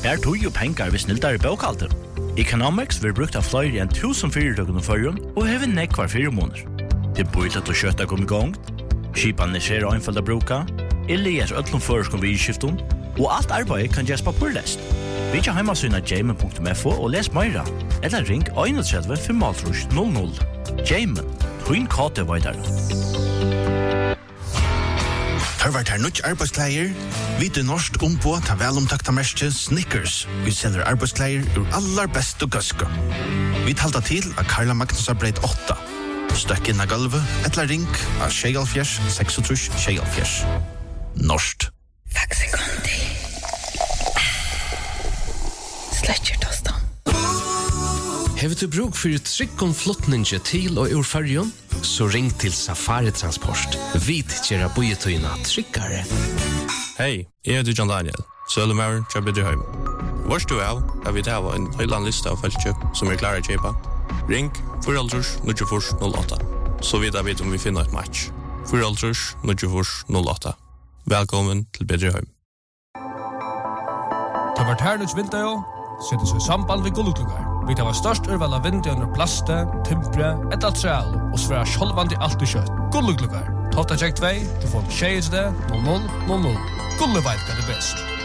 Her tog jo pengar vi sniltar I bokhalter. Economics vil brukt av flere enn 1000 fyrirtøkene førjen og hever nekvar 4 måneder. Det bøylet og kjøtta kom I gang, skipene skjer og einfalda bruka, Elias öllum føreskom vi skiftum, og alt arbeid kan gjøres papurlest. Vi ikke heimasyna jamen.fo og les meira, eller ring 31 500 00. Jamen, Twin Kate Vaidar. Harvard har nødt arbeidsklæger. Vi til norsk på ta velomtakta merke Snickers. Vi selger arbeidsklæger ur allar best og gøske. Vi talta til av Karla Magnus Breit 8. Støkk inn av gulvet, etla ring av 76 36 76. Norskt. Faxi Conti. Sletcher tostan. Hever du bruk for tryggom flottninge til og ur färjon? Så ring til Safari Transport. Vit gjerra bojetøyna tryggare. Hei, jeg heter John Daniel, Søllemauren til Bedreheim. Vars du av, har vi til en høyland liste av feltkjøp som klare å kjøpe. Ring 4-0-08, så vidt jeg vet om vi finner et match. 4-0-08. Velkommen til Bedreheim. Det var Ternuts vinter, setter seg samband ved gullutlugar. Vi tar størst urval av vinter under plaste, timpre, et material og svære sjolvandi alt I kjøtt. Gullutlugar. Totta check 2, du får 6 0000. Gulleveit er det best.